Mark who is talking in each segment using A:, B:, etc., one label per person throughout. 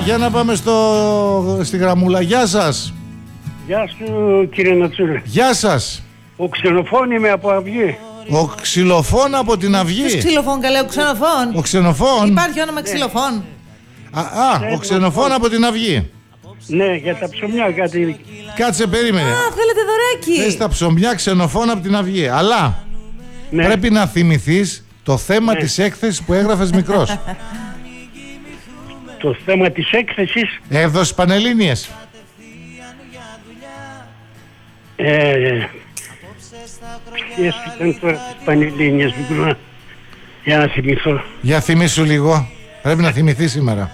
A: Για να πάμε στη γραμμούλα. Γεια σας.
B: Γεια σου κύριε Νατσούλη.
A: Γεια σας.
B: Ο Ξενοφών είμαι από Αυγή.
A: Ο Ξυλοφών από την Αυγή.
C: Ποιος Ξυλοφών, καλέ, ο Ξενοφών.
A: Ο Ξενοφών.
C: Υπάρχει όνομα Ξυλοφών.
A: Ο Ξενοφών από την Αυγή.
B: Ναι, για τα ψωμιά κάτι.
A: Κάτσε, περίμενε.
C: Θέλετε δωράκι.
A: Θες τα ψωμιά Ξενοφών από την Αυγή. Αλλά
B: Ναι.
A: πρέπει να θυμηθείς το θέμα της έκθεσης που έγραφες μικρός.
B: Το θέμα της έκθεσης.
A: Έδωσες Πανελλήνιες.
B: Ποιες ήταν τώρα τις Πανελλήνιες, για να θυμηθώ.
A: Για θυμήσου λίγο. Πρέπει να θυμηθείς σήμερα.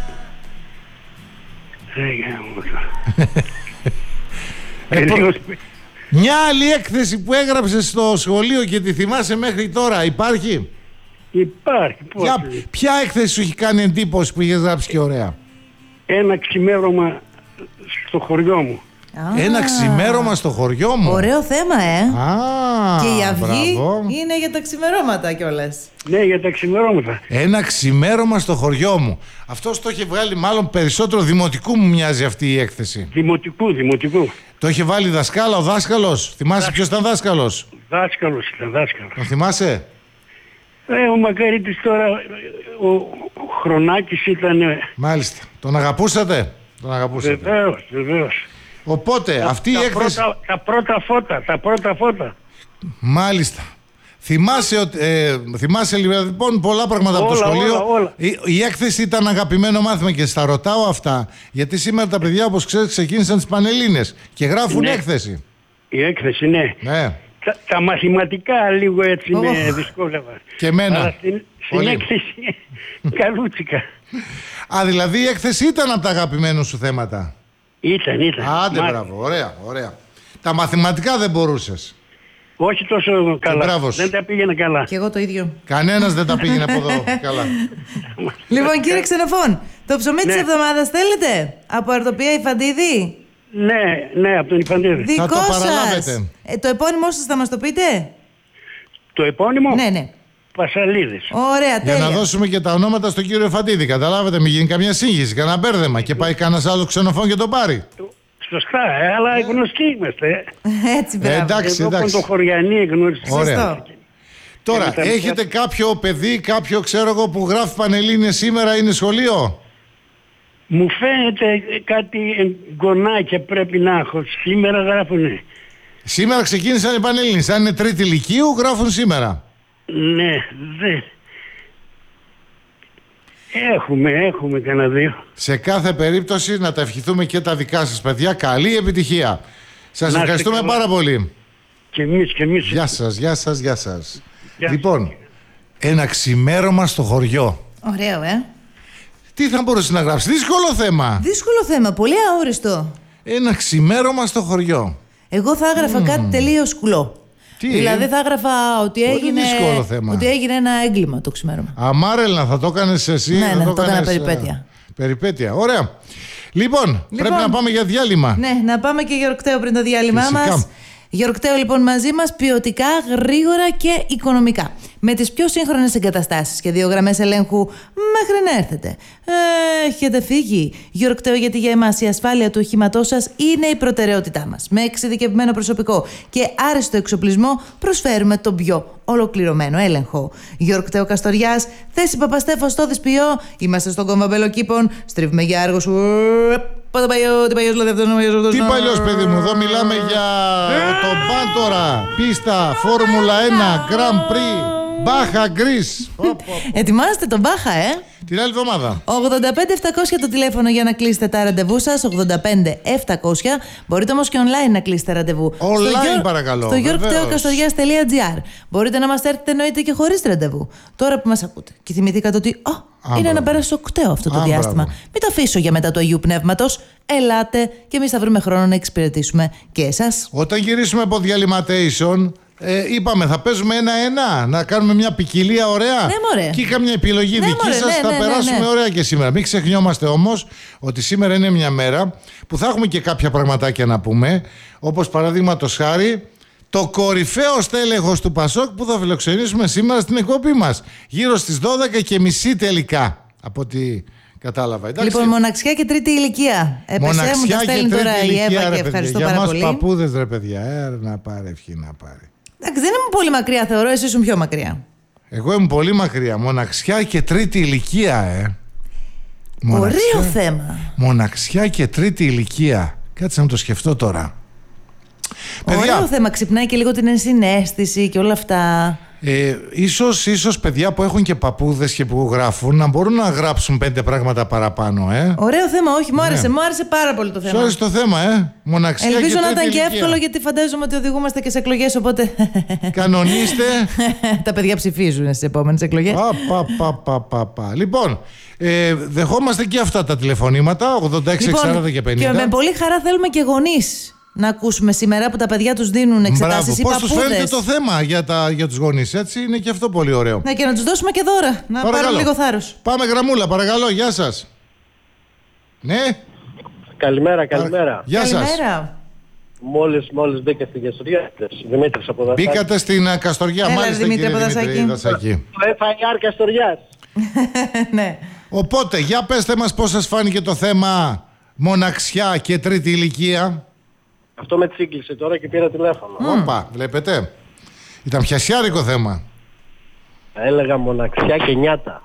A: Μια άλλη έκθεση που έγραψες στο σχολείο και τη θυμάσαι μέχρι τώρα υπάρχει?
B: Υπάρχει.
A: Ποια έκθεση σου έχει κάνει εντύπωση που είχες γράψει και ωραία?
B: Ένα ξημέρωμα στο χωριό μου.
A: Ένα ξημέρωμα στο χωριό μου.
C: Ωραίο θέμα,
A: Α,
C: και η Αυγή
A: μπράβο.
C: είναι για τα ξημερώματα κιόλας.
B: Ναι, για τα ξημερώματα.
A: Ένα ξημέρωμα στο χωριό μου. Αυτός το είχε βγάλει, μάλλον περισσότερο δημοτικού μου μοιάζει αυτή η έκθεση.
B: Δημοτικού.
A: Το είχε βάλει δασκάλα, ο δάσκαλος. Θυμάσαι ποιος ήταν δάσκαλος?
B: Δάσκαλος ήταν, δάσκαλος.
A: Τον θυμάσαι?
B: Ο Μακαρίτης τώρα, ο Χρονάκης ήταν.
A: Μάλιστα. Τον αγαπούσατε? Τον αγαπούσατε.
B: Βεβαίως.
A: Οπότε αυτή η έκθεση...
B: Τα πρώτα φώτα.
A: Μάλιστα. Θυμάσαι λοιπόν πολλά πράγματα από το σχολείο.
B: Όλα.
A: Η έκθεση ήταν αγαπημένο μάθημα και στα ρωτάω αυτά γιατί σήμερα τα παιδιά, όπως ξέρεις, ξεκίνησαν τις Πανελλήνιες και γράφουν έκθεση.
B: Η έκθεση, ναι. Τα μαθηματικά λίγο έτσι με δυσκόλευα.
A: Και εμένα.
B: Αλλά στην έκθεση καλούτσικα.
A: Δηλαδή η έκθεση ήταν από τα αγαπημένα σου θέματα?
B: Ήταν.
A: Άντε, μπράβο, ωραία. Τα μαθηματικά δεν μπορούσες?
B: Όχι τόσο καλά.
A: Δεν
B: τα πήγαινε καλά.
C: Και εγώ το ίδιο.
A: Κανένας δεν τα πήγαινε από εδώ καλά.
C: Λοιπόν, κύριε Ξενοφών, το ψωμί της εβδομάδας θέλετε? Από Αρτοπία Υφαντίδη?
B: Ναι, από τον Υφαντίδη.
C: Δικό
A: θα το παραλάβετε.
C: σας. Το επώνυμό σας θα μας το πείτε?
B: Το επώνυμο?
C: Ναι.
B: Πασαλίδης.
C: Ωραία, τέλεια.
A: Για να δώσουμε και τα ονόματα στον κύριο Υφαντίδη. Καταλάβετε, μην γίνει καμιά σύγχυση, κανένα μπέρδεμα και πάει κανένας άλλο Ξενοφών και το πάρει.
B: Σωστά, αλλά γνωστοί είμαστε.
C: Έτσι, μπράβο.
A: Εντάξει.
B: Κοντοχωριανοί γνωστοί.
A: Ωραία. Τώρα, έχετε κάποιο παιδί, κάποιο ξέρω εγώ που γράφει Πανελλήνιες σήμερα, είναι σχολείο?
B: Μου φαίνεται κάτι γκονάκια πρέπει να έχω. Σήμερα γράφουνε.
A: Σήμερα ξεκίνησαν οι Πανελλήνιες. Αν είναι τρίτη λυκείου, γράφουν σήμερα.
B: Ναι, Έχουμε κανένα δύο.
A: Σε κάθε περίπτωση να τα ευχηθούμε και τα δικά σας παιδιά. Καλή επιτυχία. Σας ευχαριστούμε πάρα πολύ.
B: Και εμείς.
A: Γεια σας. Λοιπόν, ένα ξημέρωμα στο χωριό.
C: Ωραίο,
A: Τι θα μπορούσε να γράψει? Δύσκολο θέμα,
C: πολύ αόριστο.
A: Ένα ξημέρωμα στο χωριό.
C: Εγώ θα έγραφα κάτι τελείως κουλό. Δηλαδή θα έγραφα ότι έγινε ένα έγκλημα το ξημέρωμα.
A: Αμάρελνα, θα το έκανες εσύ?
C: Ναι, θα το έκανα
A: περιπέτεια. Ωραία. Λοιπόν, πρέπει να πάμε για διάλειμμα.
C: Ναι, να πάμε και Γεωργκταίο πριν το διάλειμμά μας. Γεωργκταίο λοιπόν μαζί μας, ποιοτικά, γρήγορα και οικονομικά. Με τις πιο σύγχρονες εγκαταστάσεις και 2 γραμμές ελέγχου μέχρι να έρθετε. Έχετε φύγει. Γεωργκταίο, γιατί για εμάς η ασφάλεια του οχήματός σας είναι η προτεραιότητά μας. Με εξειδικευμένο προσωπικό και άριστο εξοπλισμό προσφέρουμε τον πιο ολοκληρωμένο έλεγχο. Γεωργκταίο Καστοριάς, θέση Παπαστέφο στο Δυσποιό. Είμαστε στον Κομβαμπέλο Κήπων. Στρίβουμε για Άργο σου.
A: Τι παλιός, παιδί μου, εδώ μιλάμε για το Μπάντορα, πίστα, Φόρμουλα 1, Grand Prix, Μπάχα Γκρίς.
C: Ετοιμάζετε τον Μπάχα,
A: Την άλλη εβδομάδα.
C: 85-700 το τηλέφωνο για να κλείσετε τα ραντεβού σας. 85-700. Μπορείτε όμως και online να κλείσετε ραντεβού.
A: Online παρακαλώ.
C: Στο yorkteokastodias.gr. Μπορείτε να μας έρθετε εννοείται και χωρίς ραντεβού. Τώρα που μας ακούτε και θυμηθήκατε ότι είναι να πέρασε οκτέο αυτό το διάστημα. Μην το αφήσω για μετά του Αγίου Πνεύματος. Ελάτε και εμείς θα βρούμε χρόνο να εξυπηρετήσουμε και εσάς.
A: Όταν γυρίσουμε από διαλυματέισον, είπαμε θα παίζουμε 1-1, να κάνουμε μια ποικιλία ωραία.
C: Ναι, μωρέ.
A: Και είχα μια επιλογή δική σας, θα περάσουμε ωραία και σήμερα. Μην ξεχνιόμαστε όμως ότι σήμερα είναι μια μέρα που θα έχουμε και κάποια πραγματάκια να πούμε. Όπως παραδείγματος χάρη, το κορυφαίο στέλεχος του Πασόκ που θα φιλοξενήσουμε σήμερα στην εκπομπή μας. Γύρω στις 12:30 τελικά, από ό,τι Κατάλαβα. Εντάξει.
C: Λοιπόν, μοναξιά και τρίτη ηλικία.
A: Μοναξιά
C: μου,
A: και τρίτη
C: τώρα η Εύα
A: ηλικία,
C: και ευχαριστώ
A: για
C: πάρα
A: μας
C: πολύ.
A: παππούδες, ρε παιδιά, να πάρει ευχή, να πάρει.
C: Εντάξει, δεν ήμουν πολύ μακριά, θεωρώ. Εσύ ήσουν πιο μακριά.
A: Εγώ ήμουν πολύ μακριά. Μοναξιά και τρίτη ηλικία,
C: Ωραίο θέμα.
A: Μοναξιά και τρίτη ηλικία. Κάτσε να το σκεφτώ τώρα.
C: Ωραίο θέμα. Ξυπνάει και λίγο την ενσυναίσθηση και όλα αυτά.
A: Ίσως παιδιά που έχουν και παππούδες και που γράφουν να μπορούν να γράψουν 5 πράγματα παραπάνω,
C: Ωραίο θέμα, όχι, μου άρεσε. Μου άρεσε πάρα πολύ το θέμα.
A: Σου άρεσε το θέμα, Μοναξιά.
C: Ελπίζω
A: και
C: να ήταν
A: ηλικία.
C: και εύκολο, γιατί φαντάζομαι ότι οδηγούμαστε και σε εκλογές, οπότε.
A: Κανονίστε.
C: Τα παιδιά ψηφίζουν στις επόμενες εκλογές.
A: Λοιπόν, δεχόμαστε και αυτά τα τηλεφωνήματα, 86, 40 και 50.
C: Και με πολύ χαρά θέλουμε και γονείς να ακούσουμε σήμερα που τα παιδιά τους δίνουν εξετάσεις ή
A: πώς
C: παππούδες.
A: τους φαίνεται το θέμα για τους γονείς, έτσι, είναι και αυτό πολύ ωραίο.
C: Ναι, και να τους δώσουμε και δώρα, να πάρουν λίγο θάρρος.
A: Πάμε γραμμούλα, παρακαλώ, γεια σας. Ναι.
D: Καλημέρα.
A: Γεια σας.
D: Μόλις μπήκα στη Καστοριά, Δημήτρης από Δασάκη.
A: Μπήκατε στην Καστοριά,
C: Έλα,
A: μάλιστα,
C: Δημήτρη,
A: κύριε
C: από
A: Δημήτρη Δασάκη.
D: Το FIR Καστοριάς.
C: Ναι.
A: Οπότε, για πέστε μας πώς σας φάνηκε το θέμα μοναξιά και τρίτη ηλικία.
D: Αυτό με τσίγκλισε τώρα και πήρα τηλέφωνο.
A: Όπα, βλέπετε. Ήταν πιασιάρικο θέμα.
D: Έλεγα μοναξιά και νιάτα.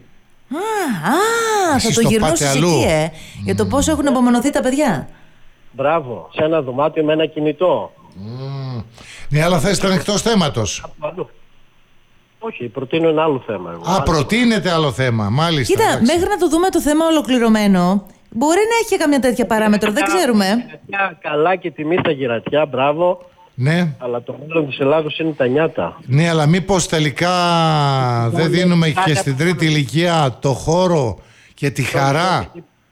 A: Εσείς
C: Θα το
A: το
C: γυρνώσεις
A: πάτε αλλού.
C: εκεί, για το πόσο έχουν απομονωθεί τα παιδιά.
D: Μπράβο, σε ένα δωμάτιο με ένα κινητό.
A: Ναι, αλλά θα ήταν εκτός θέματος.
D: Αλλού. Όχι, προτείνω ένα άλλο θέμα. Εγώ.
A: Προτείνετε άλλο θέμα, μάλιστα.
C: Κοίτα,
A: εντάξει.
C: μέχρι να το δούμε το θέμα ολοκληρωμένο, μπορεί να έχει καμιά τέτοια παράμετρο, δεν ξέρουμε.
D: Καλά και τιμή στα γυρατιά, μπράβο.
A: Ναι.
D: Αλλά το μέλλον της Ελλάδος είναι τα νιάτα.
A: Ναι, αλλά μήπως τελικά δεν δίνουμε και στην τρίτη ηλικία το χώρο και τη χαρά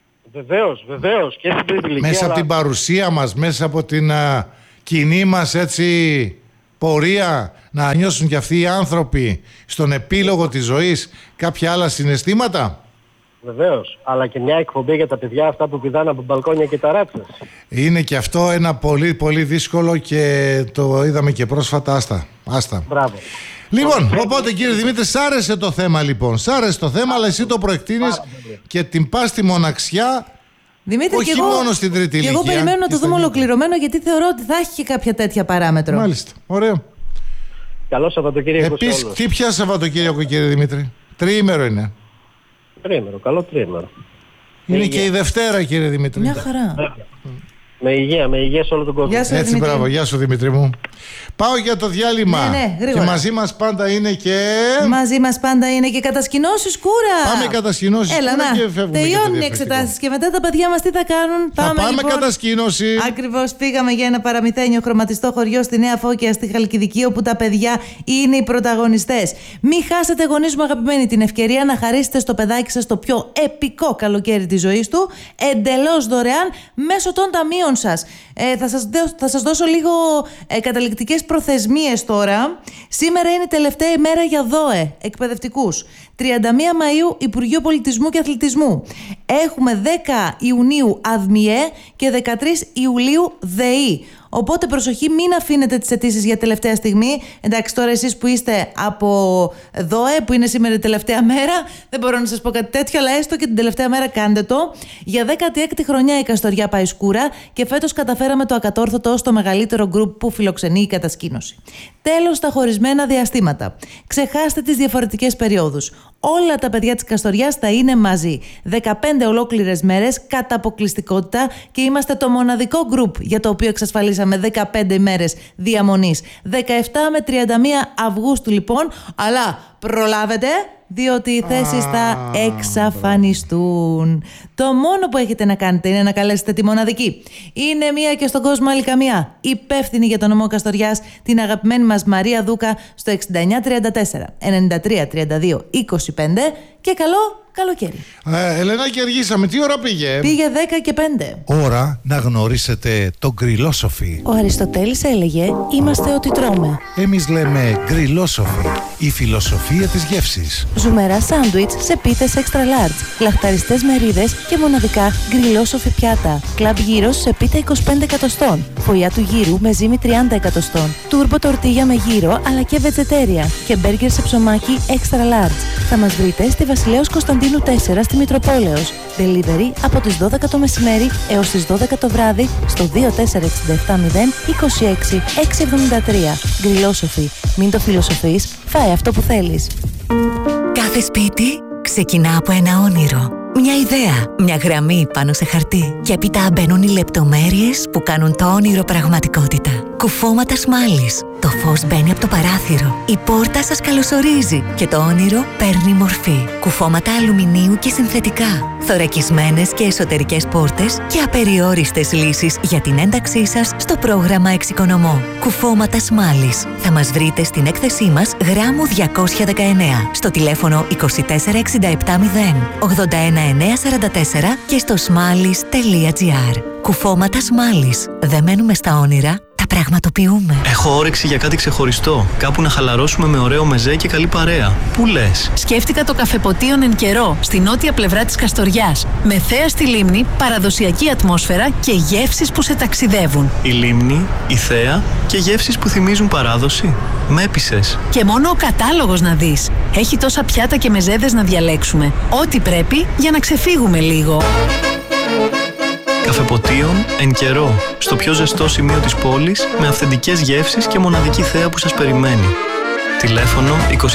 D: Βεβαίως και στην τρίτη ηλικία.
A: μέσα από την παρουσία μας, μέσα από την κοινή μας έτσι πορεία, να νιώσουν και αυτοί οι άνθρωποι στον επίλογο της ζωής κάποια άλλα συναισθήματα.
D: Βεβαίως, αλλά και μια εκπομπή για τα παιδιά αυτά που πηδάνε από μπαλκόνια και ταράτσες.
A: Είναι και αυτό ένα πολύ πολύ δύσκολο και το είδαμε και πρόσφατα. Άστα.
D: Μπράβο.
A: Λοιπόν, οπότε κύριε Δημήτρη, σ' άρεσε το θέμα λοιπόν. Σ' άρεσε το θέμα, αλλά εσύ το προεκτείνεις και την πας στη μοναξιά.
C: Δημήτρη,
A: όχι μόνο στην τρίτη ηλικία.
C: Και εγώ περιμένω να το δούμε ολοκληρωμένο, γιατί θεωρώ ότι θα έχει και κάποια τέτοια παράμετρο.
A: Μάλιστα. Ωραίο.
D: Καλό Σαββατοκύριακο.
A: Επίσης, τι πια Σαββατοκύριακο, κύριε Δημήτρη? Τριήμερο είναι.
D: Τρίμερο, καλό τρίμερο.
A: Είναι και η Δευτέρα, κύριε Δημήτρη.
C: Μια χαρά.
D: Με υγεία σε όλο τον κόσμο.
C: Γεια σου,
A: Έτσι,
C: Δημήτρη.
A: μπράβο, γεια σου Δημήτρη μου. Πάω για το διάλειμμα.
C: Ναι, γρήγορα.
A: Και μαζί μας πάντα είναι και.
C: Μαζί μας πάντα είναι και κατασκηνώσεις κούρα.
A: Πάμε κατασκηνώσεις
C: Έλα,
A: κούρα
C: να.
A: και φεύγουμε.
C: Τελειώνουν
A: για
C: οι
A: το
C: εξετάσεις και μετά τα παιδιά μας τι θα κάνουν?
A: Θα πάμε
C: λοιπόν.
A: κατασκήνωση.
C: Ακριβώς, πήγαμε για ένα παραμυθένιο χρωματιστό χωριό στη Νέα Φώκια, στη Χαλκιδική, όπου τα παιδιά είναι οι πρωταγωνιστές. Μην χάσετε, γονείς μου αγαπημένοι, την ευκαιρία να χαρίσετε στο παιδάκι σας το πιο επικό καλοκαίρι της ζωής του, εντελώς δωρεάν μέσω των ταμείων σας. Θα σας δώσω λίγο καταληκτικές προθεσμίες τώρα. Σήμερα είναι η τελευταία ημέρα για ΔΟΕ εκπαιδευτικούς. 31 Μαΐου Υπουργείο Πολιτισμού και Αθλητισμού. Έχουμε 10 Ιουνίου ΑΔΜΙΕ και 13 Ιουλίου ΔΕΗ. Οπότε προσοχή, μην αφήνετε τις αιτήσεις για τελευταία στιγμή. Εντάξει, τώρα εσείς που είστε από ΔΟΕ, που είναι σήμερα η τελευταία μέρα, δεν μπορώ να σας πω κάτι τέτοιο, αλλά έστω και την τελευταία μέρα κάντε το. Για 16η χρονιά η Καστοριά πάει σκούρα και φέτος καταφέραμε το ακατόρθωτο ως το μεγαλύτερο γκρουπ που φιλοξενεί η κατασκήνωση. Τέλος, τα χωρισμένα διαστήματα. Ξεχάστε τις διαφορετικές περιόδους. Όλα τα παιδιά της Καστοριάς θα είναι μαζί. 15 ολόκληρες μέρες κατά αποκλειστικότητα και είμαστε το μοναδικό γκρουπ για το οποίο εξασφαλίσαμε 15 ημέρες διαμονής. 17 με 31 Αυγούστου λοιπόν, αλλά προλάβετε, διότι οι θέσεις θα εξαφανιστούν. Το μόνο που έχετε να κάνετε είναι να καλέσετε τη μοναδική. Είναι μία και στον κόσμο άλλη καμία. Υπεύθυνη για το νομό Καστοριάς, την αγαπημένη μας Μαρία Δούκα, στο 6934 93 32 25 και καλό καλοκαίρι.
A: Ελενάκη, αργήσαμε. Τι ώρα πήγε?
C: Πήγε 10 και 5.
E: Ώρα να γνωρίσετε τον Γκριλόσοφι.
C: Ο Αριστοτέλης έλεγε «Είμαστε ό,τι τρώμε».
E: Εμείς λέμε Γκριλόσοφι, η φιλοσοφία της γεύσης.
C: Ζουμερά σάντουιτς σε πίτες extra large, λαχταριστές μερίδες και μοναδικά γκριλόσοφι πιάτα. Κλαμπ γύρος σε πίτα 25 εκατοστών. Φωλιά του γύρου με ζύμη 30 εκατοστών. Τούρμπο τορτίγια με γύρο αλλά και βετζετέρια. Και μπέργκερ σε ψωμάκι extra large. Θα μας βρείτε στη Βασιλέως Κωνσταντίνου 4 στη Μητροπόλεως. Delivery από τις 12 το μεσημέρι έως τις 12 το βράδυ στο 24670 26 673. Γκριλόσοφι. Μην το φιλοσοφείς, φάε αυτό που θέλεις.
F: Κάθε σπίτι ξεκινά από ένα όνειρο. Μια ιδέα, μια γραμμή πάνω σε χαρτί. Και έπειτα μπαίνουν οι λεπτομέρειες που κάνουν το όνειρο πραγματικότητα. Κουφώματα Σμάλης. Το φως μπαίνει από το παράθυρο. Η πόρτα σας καλωσορίζει και το όνειρο παίρνει μορφή. Κουφώματα αλουμινίου και συνθετικά. Θωρακισμένες και εσωτερικές πόρτες και απεριόριστες λύσεις για την ένταξή σας στο πρόγραμμα Εξοικονομώ. Κουφώματα Σμάλης. Θα μας βρείτε στην έκθεσή μας γράμμου 219 στο τηλέφωνο 24670 81944 και στο smalis.gr. Κουφώματα Σμάλης. Δεν μένουμε στα όνειρα, τα πραγματοποιούμε.
G: Έχω όρεξη για κάτι ξεχωριστό. Κάπου να χαλαρώσουμε με ωραίο μεζέ και καλή παρέα. Πού λες?
H: Σκέφτηκα το Καφεποτίον Εν Καιρό, στη νότια πλευρά της Καστοριάς. Με θέα στη λίμνη, παραδοσιακή ατμόσφαιρα και γεύσεις που σε ταξιδεύουν.
G: Η λίμνη, η θέα και γεύσεις που θυμίζουν παράδοση. Με έπεισες.
H: Και μόνο ο κατάλογος να δεις. Έχει τόσα πιάτα και μεζέδες να διαλέξουμε. Ό,τι πρέπει για να ξεφύγουμε λίγο.
G: Καφεποτίον Εν Καιρό, στο πιο ζεστό σημείο της πόλης, με αυθεντικές γεύσεις και μοναδική θέα που σας περιμένει. Τηλέφωνο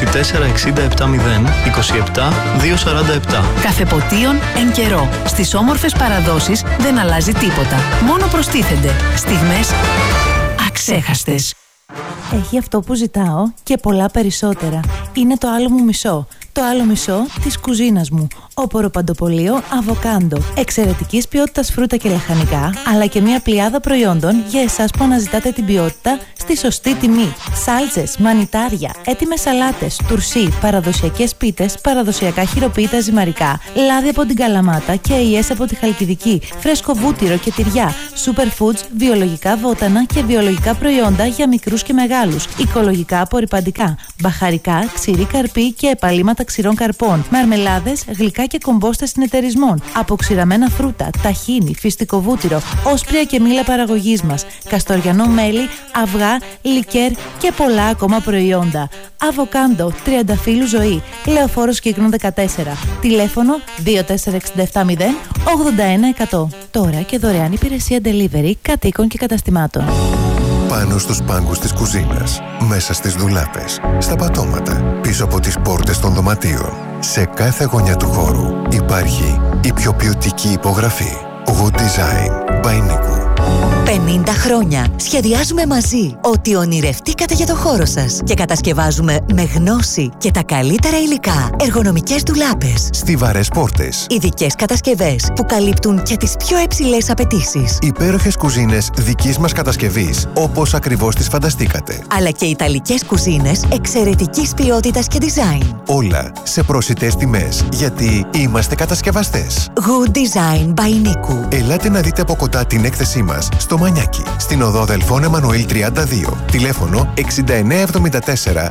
G: 24670 27 247.
H: Καφεποτίον Εν Καιρό. Στις όμορφες παραδόσεις δεν αλλάζει τίποτα. Μόνο προστίθενται στιγμές αξέχαστες.
C: Έχει αυτό που ζητάω και πολλά περισσότερα. Είναι το άλλο μου μισό. Το άλλο μισό της κουζίνας μου. Όπωρο-παντοπολείο Αβοκάντο. Εξαιρετικής ποιότητας φρούτα και λαχανικά, αλλά και μια πλειάδα προϊόντων για εσάς που αναζητάτε την ποιότητα στη σωστή τιμή. Σάλτσες, μανιτάρια, έτοιμες σαλάτες, τουρσί, παραδοσιακές πίτες, παραδοσιακά χειροποίητα ζυμαρικά, λάδι από την Καλαμάτα και αειές από τη Χαλκιδική, φρέσκο βούτυρο και τυριά, superfoods, βιολογικά βότανα και βιολογικά προϊόντα για μικρούς και μεγάλους, οικολογικά απορρυπαντικά, μπαχαρικά, ξηρή καρπή και επαλήματα ξηρών καρπών, μαρμελάδες, γλυκά και κομπόστες συνεταιρισμών, αποξηραμένα φρούτα, ταχίνι, φυστικό βούτυρο, όσπρια και μήλα παραγωγής μας, καστοριανό μέλι, αυγά, λικέρ και πολλά ακόμα προϊόντα. Αβοκάντο, Τριανταφύλου Ζωή, Λεωφόρος Κύκνο 14, τηλέφωνο 24670 81100. Τώρα και δωρεάν υπηρεσία delivery κατοίκων και καταστημάτων.
I: Πάνω στους πάγκους της κουζίνας, μέσα στις ντουλάπες, στα πατώματα, πίσω από τις πόρτες των δωματίων. Σε κάθε γωνιά του χώρου υπάρχει η πιο ποιοτική υπογραφή. Good Design by Niku.
F: 50 χρόνια σχεδιάζουμε μαζί ό,τι ονειρευτήκατε για το χώρο σας και κατασκευάζουμε με γνώση και τα καλύτερα υλικά εργονομικές ντουλάπες,
I: Στιβαρές πόρτες,
F: ειδικές κατασκευές που καλύπτουν και τις πιο υψηλές απαιτήσεις,
I: υπέροχες κουζίνες δικής μας κατασκευής όπως ακριβώς τις φανταστήκατε,
F: αλλά και ιταλικές κουζίνες εξαιρετικής ποιότητας και design.
I: Όλα σε προσιτές τιμές, γιατί είμαστε κατασκευαστές.
F: Good Design by Niku.
I: Ελάτε να δείτε από κοντά την έκθεσή μας στο Μανιάκι, στην οδό Αδελφών Εμμανουήλ 32, τηλέφωνο 6974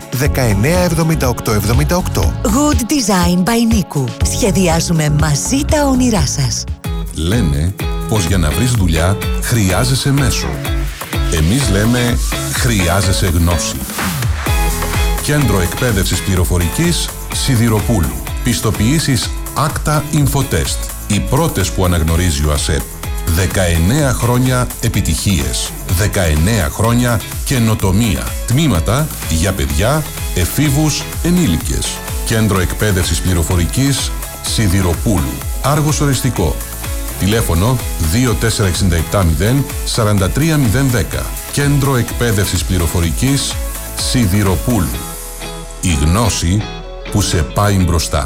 I: 197878.
F: Good Design by Niku. Σχεδιάζουμε μαζί τα όνειρά σας.
J: Λένε πως για να βρεις δουλειά χρειάζεσαι μέσο. Εμείς λέμε χρειάζεσαι γνώση. Κέντρο Εκπαίδευσης Πληροφορικής Σιδηροπούλου. Πιστοποιήσεις Acta Infotest. Οι πρώτες που αναγνωρίζει ο ΑΣΕΠ. 19 χρόνια επιτυχίες. 19 χρόνια καινοτομία. Τμήματα για παιδιά, εφήβους, ενήλικες. Κέντρο Εκπαίδευσης Πληροφορικής Σιδηροπούλου. Άργος οριστικό. Τηλέφωνο 24670 43010. Κέντρο Εκπαίδευσης Πληροφορικής Σιδηροπούλου. Η γνώση που σε πάει μπροστά.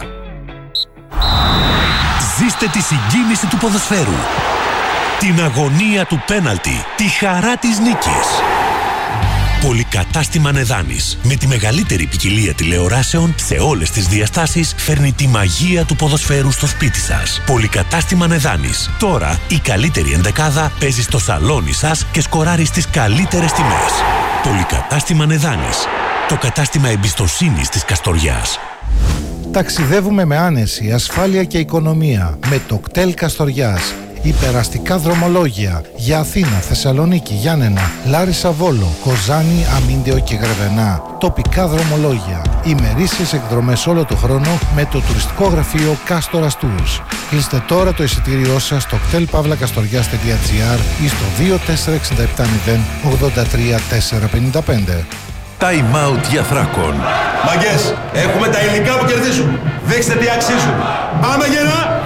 E: Ζήστε τη συγκίνηση του ποδοσφαίρου, την αγωνία του πέναλτι, τη χαρά της νίκης. Πολυκατάστημα Νεδάνης, με τη μεγαλύτερη ποικιλία τηλεοράσεων σε όλες τις διαστάσεις, φέρνει τη μαγεία του ποδοσφαίρου στο σπίτι σας. Πολυκατάστημα Νεδάνης. Τώρα η καλύτερη ενδεκάδα παίζει στο σαλόνι σας και σκοράρει στις καλύτερες τιμές. Πολυκατάστημα Νεδάνης. Το κατάστημα εμπιστοσύνης της Καστοριάς.
A: Ταξιδεύουμε με άνεση, ασφάλεια και οικονομία με το κτέλ Καστοριάς. Υπεραστικά δρομολόγια για Αθήνα, Θεσσαλονίκη, Γιάννενα, Λάρισα, Βόλο, Κοζάνη, Αμίντεο και Γρεβενά. Τοπικά δρομολόγια. Ημερήσιες εκδρομές όλο το χρόνο με το τουριστικό γραφείο Κάστορας Tours. Κλείστε τώρα το εισιτήριό σας στο hotelpavlakastorias.gr ή στο 24670 83455.
K: Time out για Θράκον.
L: Μαγκές, έχουμε τα υλικά που κερδίζουν. Δείξτε τι αξίζουν. Πάμε γερά!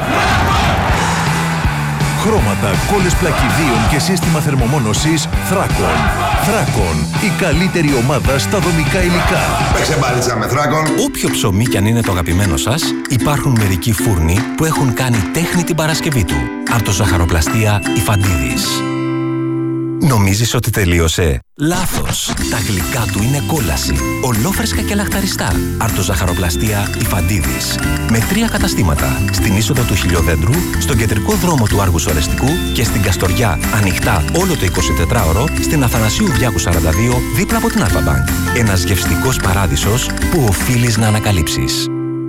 K: Χρώματα, κόλλες πλακιδίων και σύστημα θερμομόνωσης Θράκον. Θράκον, η καλύτερη ομάδα στα δομικά υλικά.
L: Παίξε μπάλιτσα με Θράκον.
M: Όποιο ψωμί κι αν είναι το αγαπημένο σας, υπάρχουν μερικοί φούρνοι που έχουν κάνει τέχνη την Παρασκευή του. Αρτοζαχαροπλαστεία Ιφαντίδης. Νομίζεις ότι τελείωσε? Λάθος! Τα γλυκά του είναι κόλαση. Ολόφρεσκα και λαχταριστά. Αρτοζαχαροπλαστεία Ιφαντίδης. Με 3 καταστήματα. Στην είσοδο του Χιλιοδέντρου, στον κεντρικό δρόμο του Άργους Ορεστικού και στην Καστοριά, ανοιχτά όλο το 24ωρο, στην Αθανασίου Διάκου 42, δίπλα από την Αλφα-Μπανκ. Ένας γευστικός παράδεισος που οφείλεις να ανακαλύψεις.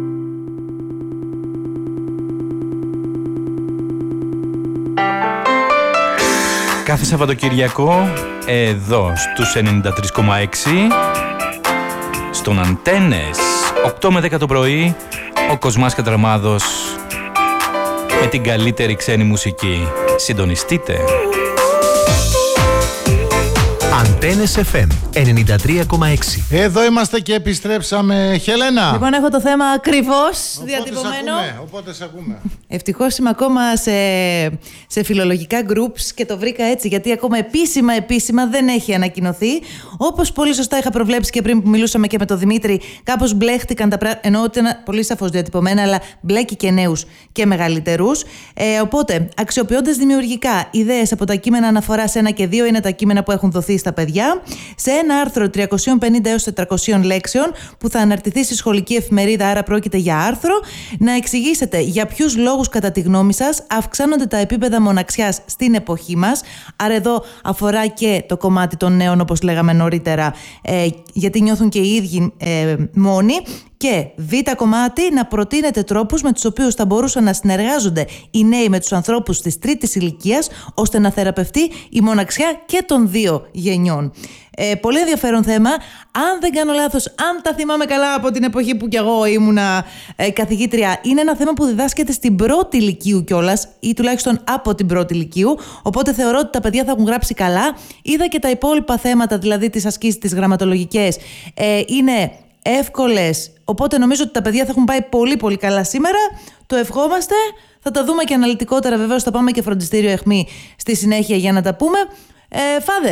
N: Κάθε Σαββατοκυριακό, εδώ στους 93,6, στον Αντένες, 8 με 10 το πρωί, ο Κοσμάς Κατραμάδος με την καλύτερη ξένη μουσική. Συντονιστείτε.
E: Αντένες FM 93,6.
A: Εδώ είμαστε και επιστρέψαμε. Χελένα.
C: Λοιπόν, έχω το θέμα ακριβώς διατυπωμένο.
A: Οπότε σε ακούμε.
C: Ευτυχώς είμαι ακόμα σε φιλολογικά groups και το βρήκα έτσι, γιατί ακόμα επίσημα δεν έχει ανακοινωθεί. Όπως πολύ σωστά είχα προβλέψει και πριν που μιλούσαμε και με τον Δημήτρη, κάπως μπλέχτηκαν τα πράγματα. Εννοώ ότι είναι πολύ σαφώς διατυπωμένα, αλλά μπλέκει και νέους και μεγαλύτερους. Οπότε, αξιοποιώντας δημιουργικά ιδέες από τα κείμενα αναφοράς 1 και 2, είναι τα κείμενα που έχουν δοθεί στα παιδιά, σε ένα άρθρο 350 έως 400 λέξεων που θα αναρτηθεί στη σχολική εφημερίδα, άρα πρόκειται για άρθρο, να εξηγήσετε για ποιους λόγους κατά τη γνώμη σας αυξάνονται τα επίπεδα μοναξιάς στην εποχή μας. Άρα εδώ αφορά και το κομμάτι των νέων, όπως λέγαμε νωρίτερα, γιατί νιώθουν και οι ίδιοι μόνοι. Και β' κομμάτι, να προτείνετε τρόπους με τους οποίους θα μπορούσαν να συνεργάζονται οι νέοι με τους ανθρώπους της τρίτης ηλικίας, ώστε να θεραπευτεί η μοναξιά και των 2 γενιών. Πολύ ενδιαφέρον θέμα. Αν δεν κάνω λάθος, αν τα θυμάμαι καλά από την εποχή που κι εγώ ήμουνα καθηγήτρια, είναι ένα θέμα που διδάσκεται στην πρώτη ηλικίου κιόλας, ή τουλάχιστον από την πρώτη ηλικίου. Οπότε θεωρώ ότι τα παιδιά θα έχουν γράψει καλά. Είδα και τα υπόλοιπα θέματα, δηλαδή τις ασκήσεις, τις γραμματολογικές, είναι εύκολες. Οπότε νομίζω ότι τα παιδιά θα έχουν πάει πολύ πολύ καλά σήμερα. Το ευχόμαστε. Θα τα δούμε και αναλυτικότερα, βεβαίως θα πάμε και φροντιστήριο αιχμή στη συνέχεια για να τα πούμε. Φάδερ.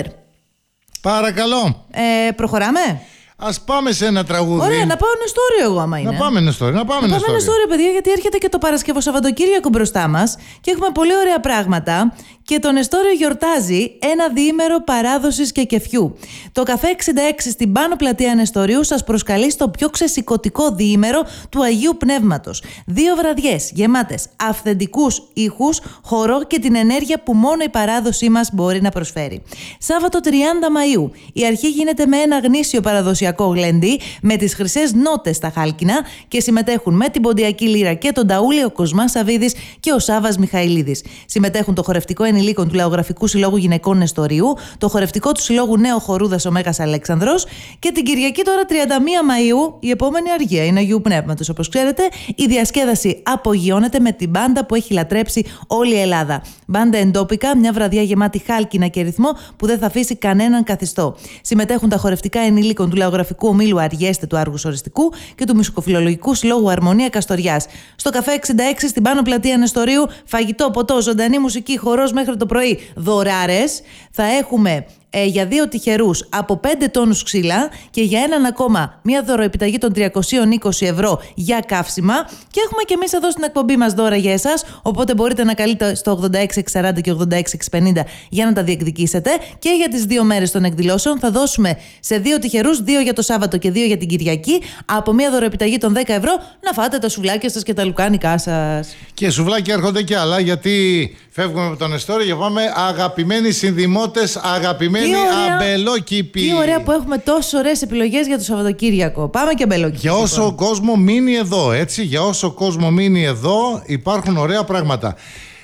A: Παρακαλώ.
C: Προχωράμε.
A: Ας πάμε σε ένα τραγούδι.
C: Ωραία, να πάω Νεστόριο εγώ άμα είναι.
A: Να πάμε Νεστόριο,
C: παιδιά, γιατί έρχεται και το Παρασκευό Σαββατοκύριακο μπροστά μας και έχουμε πολύ ωραία πράγματα. Και το Νεστόριο γιορτάζει ένα διήμερο παράδοσης και κεφιού. Το Καφέ 66 στην Πάνω Πλατεία Νεστορίου σας προσκαλεί στο πιο ξεσηκωτικό διήμερο του Αγίου Πνεύματος. 2 βραδιές γεμάτες αυθεντικούς ήχους, χορό και την ενέργεια που μόνο η παράδοσή μας μπορεί να προσφέρει. Σάββατο 30 Μαΐου η αρχή γίνεται με ένα γνήσιο παραδοσιακό γλέντι με τις χρυσές νότες στα χάλκινα και συμμετέχουν με την Ποντιακή Λύρα και τον Ταούλη ο Κοσμάς Σαβίδης και ο Σάββας Μιχαηλίδης. Συμμετέχουν το χορευτικό ενηλίκων του Λαογραφικού Συλλόγου Γυναικών Νεστορίου, το χορευτικό του Συλλόγου Νέο Χορούδας ο Μέγας Αλέξανδρος και την Κυριακή τώρα 31 Μαΐου, η επόμενη αργία είναι Αγίου Πνεύματος. Όπως ξέρετε, η διασκέδαση απογειώνεται με την μπάντα που έχει λατρέψει όλη η Ελλάδα. Μπάντα εντόπικα, μια βραδιά γεμάτη χάλκινα και ρυθμό που δεν θα αφήσει κανέναν καθιστό. Συμμετέχουν τα χορευτικά ενηλίκων του Λαογραφικού Ομίλου Αργέστε του Άργους Ορεστικού και του Μουσικοφιλολογικού Συλλόγου Αρμονία Καστοριάς. Στο Καφέ 66 στην Πάνω Πλατεία Νεστορίου, φαγητό, ποτό, ζωντανή μουσική, χορός μέχρι το πρωί, δωράρες. Θα έχουμε για 2 τυχερούς από 5 τόνους ξύλα και για έναν ακόμα μια δωροεπιταγή των 320 ευρώ για καύσιμα. Και έχουμε και εμείς εδώ στην εκπομπή μας δώρα για εσάς, οπότε μπορείτε να καλείτε στο 86-640 και 86-650 για να τα διεκδικήσετε. Και για τις 2 μέρες των εκδηλώσεων θα δώσουμε σε 2 τυχερούς, 2 για το Σάββατο και 2 για την Κυριακή, από μια δωροεπιταγή των 10 ευρώ να φάτε τα σουβλάκια σας και τα λουκάνικά σας.
A: Και σουβλάκια έρχονται και άλλα, γιατί φεύγουμε από τον Νεστόριο και πάμε αγαπημένοι συνδημότες, αγαπημένοι αμπελόκηποι.
C: Τι ωραία που έχουμε τόσες ωραίες επιλογές για το Σαββατοκύριακο. Πάμε και αμπελόκηποι.
A: Για όσο ο κόσμο μείνει εδώ, έτσι, για όσο ο κόσμο μείνει εδώ υπάρχουν ωραία πράγματα.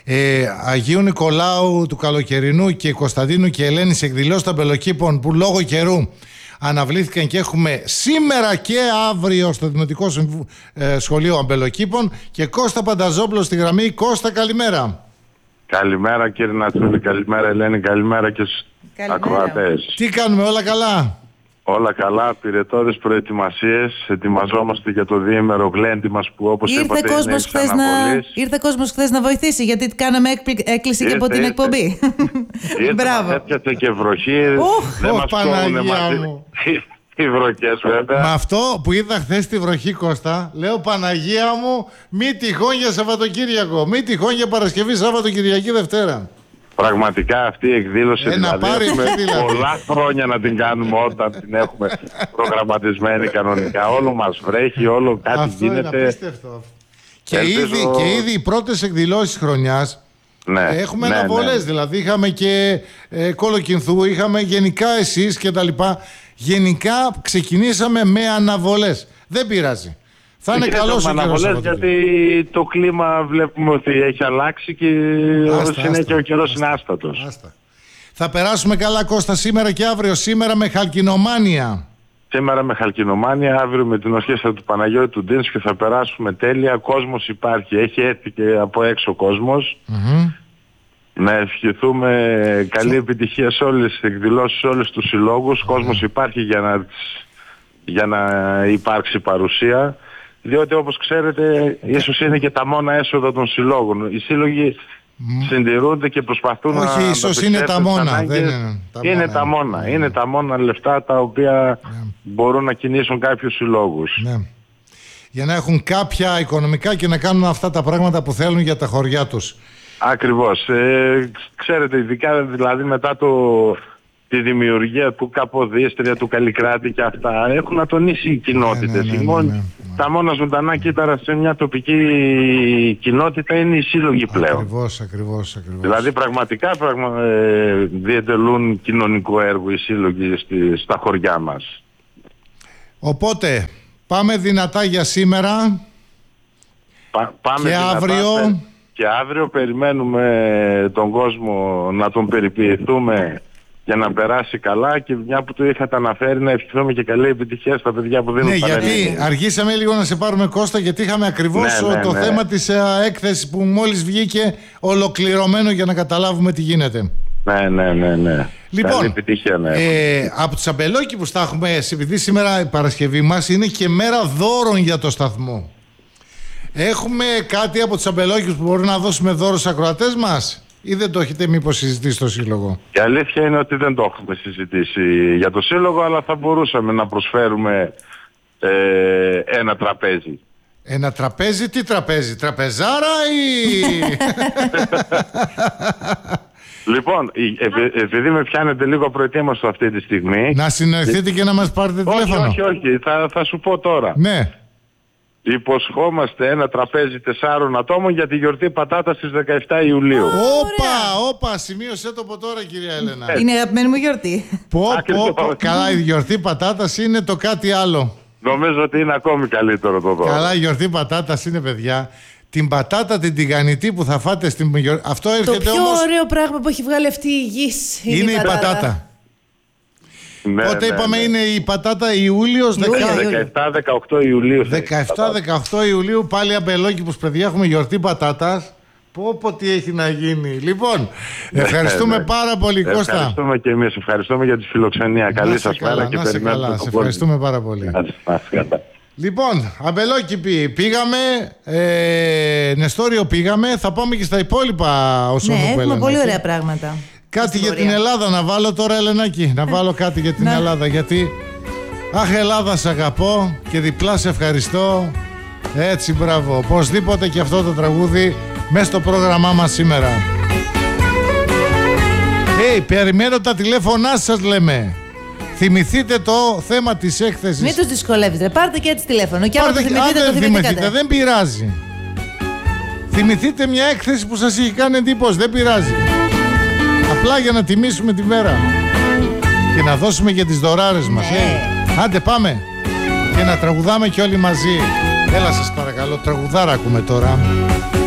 A: Αγίου Νικολάου του Καλοκαιρινού και Κωνσταντίνου και Ελένης εκδηλώσεις των Αμπελοκήπων που λόγω καιρού αναβλήθηκαν και έχουμε σήμερα και αύριο στο Δημοτικό Σχολείο Αμπελοκήπων. Και Κώστα Πανταζόπουλο στη γραμμή. Κώστα, καλημέρα.
O: Καλημέρα κύριε Νατσούλη, καλημέρα Ελένη, καλημέρα και στους ακροατές.
A: Τι κάνουμε, όλα καλά?
O: Όλα καλά, πυρετώδες προετοιμασίες, ετοιμαζόμαστε για το διήμερο γλέντι μας που όπως είπατε είναι εξ αναβολής.
C: Ήρθε κόσμος χθες να βοηθήσει, γιατί κάναμε έκκληση και από την εκπομπή.
O: Μπράβο. Έπιασε και βροχή, δεν μας κόβουνε μαζί οι βροχές βέβαια.
A: Με αυτό που είδα χθες τη βροχή, Κώστα, λέω Παναγία μου, μη τυχόν για Σαββατοκύριακο, μη τυχόν για Παρασκευή, Σάββατο, Κυριακή, Δευτέρα.
O: Πραγματικά αυτή η εκδήλωση δηλαδή έχουμε πολλά χρόνια να την κάνουμε όταν την έχουμε προγραμματισμένη κανονικά. Όλο μας βρέχει, όλο κάτι
A: αυτό
O: γίνεται.
A: Είναι απίστευτο. Και ήδη οι πρώτες εκδηλώσεις χρονιάς έχουμε αναβολές. Δηλαδή είχαμε και Κολοκυνθού, είχαμε γενικά εσείς και τα λοιπά. Γενικά ξεκινήσαμε με αναβολές. Δεν πειράζει. Θα είναι καλός ο καιρός.
O: Γιατί το κλίμα βλέπουμε ότι έχει αλλάξει και συνέχεια ο καιρός είναι άστατος.
A: Θα περάσουμε καλά, Κώστα, σήμερα και αύριο. Σήμερα με Χαλκινομάνια.
O: Σήμερα με Χαλκινομάνια, αύριο με την ορχήστρα του Παναγιώτη του Ντίνς και θα περάσουμε τέλεια. Κόσμος υπάρχει, έχει έρθει και από έξω κόσμος. Να ευχηθούμε καλή επιτυχία σε όλες τις εκδηλώσεις, σε όλους τους συλλόγους. Κόσμος υπάρχει για να υπάρξει παρουσία. Διότι όπως ξέρετε ίσως είναι και τα μόνα έσοδα των συλλόγων. Οι σύλλογοι συντηρούνται και προσπαθούν να...
A: Όχι, ίσως είναι τα μόνα.
O: Είναι τα μόνα λεφτά τα οποία μπορούν να κινήσουν κάποιους συλλόγους.
A: Ναι. Για να έχουν κάποια οικονομικά και να κάνουν αυτά τα πράγματα που θέλουν για τα χωριά τους.
O: Ακριβώς. Ξέρετε, ειδικά δηλαδή μετά τη δημιουργία του Καποδίστρια, του Καλλικράτη και αυτά, έχουν ατονίσει οι κοινότητες. Τα μόνα ζωντανά κύτταρα σε μια τοπική κοινότητα είναι οι σύλλογοι πλέον.
A: Ακριβώς.
O: Δηλαδή πραγματικά διετελούν κοινωνικό έργο οι σύλλογοι στα χωριά μας.
A: Οπότε πάμε δυνατά για σήμερα.
O: Πάμε
A: και
O: δυνατά,
A: αύριο.
O: Και αύριο περιμένουμε τον κόσμο να τον περιποιηθούμε για να περάσει καλά και μια που το είχατε αναφέρει να ευχηθούμε και καλή επιτυχία στα παιδιά που δίνουν
A: παρέμβαση. Γιατί αργήσαμε λίγο να σε πάρουμε, Κώστα, γιατί είχαμε ακριβώς το θέμα της έκθεσης που μόλις βγήκε ολοκληρωμένο για να καταλάβουμε τι γίνεται.
O: Ναι.
A: Λοιπόν,
O: καλή επιτυχία,
A: από τους αμπελόκηπους θα έχουμε, επειδή σήμερα η Παρασκευή μας είναι και μέρα δώρων για το σταθμό. Έχουμε κάτι από τους αμπελόκηπους που μπορούμε να δώσουμε δώρο στους ακροατές μας? Ή δεν το έχετε μήπως συζητήσει στο Σύλλογο?
O: Η αλήθεια είναι ότι δεν το έχουμε συζητήσει για το Σύλλογο, αλλά θα μπορούσαμε να προσφέρουμε ένα τραπέζι.
A: Ένα τραπέζι, τι τραπέζι, τραπεζάρα ή...
O: Λοιπόν, επειδή με πιάνετε λίγο προετοίμαστο αυτή τη στιγμή...
A: Να συνοηθείτε και να μας πάρετε τηλέφωνο.
O: Όχι, θα σου πω τώρα.
A: Ναι.
O: Υποσχόμαστε ένα τραπέζι 4 ατόμων για τη γιορτή πατάτα στις 17 Ιουλίου.
A: Όπα, σημείωσέ το από τώρα, κυρία Έλενα.
C: Είναι αγαπημένη μου γιορτή.
A: Καλά, η γιορτή πατάτας είναι το κάτι άλλο.
O: Νομίζω ότι είναι ακόμη καλύτερο το δώρο.
A: Καλά, η γιορτή πατάτας είναι, παιδιά. Την πατάτα την τηγανιτή που θα φάτε στην γιορτή. Αυτό έρχεται όμως...
C: Το πιο ωραίο πράγμα που έχει βγάλει αυτή η γης
A: είναι η πατάτα. Πότε είπαμε είναι η πατάτα? Ιούλιος,
O: 17-18 Ιουλίου.
A: 17-18 Ιουλίου πάλι αμπελόκηπους, παιδιά, έχουμε γιορτή πατάτας. Πω τι έχει να γίνει. Λοιπόν, ευχαριστούμε πάρα πολύ, Κώστα.
O: Ευχαριστούμε και εμείς, ευχαριστούμε για τη φιλοξενία. Καλή σας μέρα και περιμένουμε.
A: Σε ευχαριστούμε πάρα πολύ. Λοιπόν, αμπελόκηποι, πήγαμε, Νεστόριο πήγαμε, θα πάμε και στα υπόλοιπα όσο
C: ναι, έχουμε πολύ ωραία πράγματα.
A: Κάτι για την Ελλάδα να βάλω τώρα, Ελενάκη, να βάλω κάτι για την Ελλάδα, γιατί αχ, Ελλάδα σ' αγαπώ και διπλά σε ευχαριστώ. Έτσι, μπράβο, οπωσδήποτε και αυτό το τραγούδι μέσα στο πρόγραμμά μας σήμερα. Περιμένω τα τηλέφωνά σας, λέμε. Θυμηθείτε το θέμα της έκθεσης.
C: Μην τους δυσκολεύετε, πάρτε και έτσι τηλέφωνο. Και αν το θυμηθείτε,
A: δεν πειράζει. Θυμηθείτε μια έκθεση που σας είχε κάνει εντύπωση, δεν πειράζει. Απλά για να τιμήσουμε τη μέρα και να δώσουμε και τις δωράρες μας. Άντε πάμε και να τραγουδάμε κι όλοι μαζί. Έλα σας παρακαλώ, τραγουδάρα ακούμε τώρα.